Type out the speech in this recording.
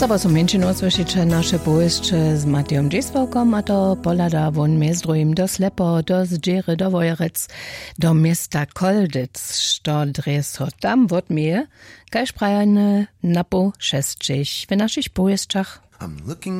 Sobo są mięczyn odsłyszycie nasze połyszcze z Matejom Dzieswałkom, a to polada won mezdrojim do Slepo, do Zdziery, do Wojrec, do miasta Koldyc, što dreso tam wot mir, kaj sprajane napo 6 w naszych połyszczach. I'm looking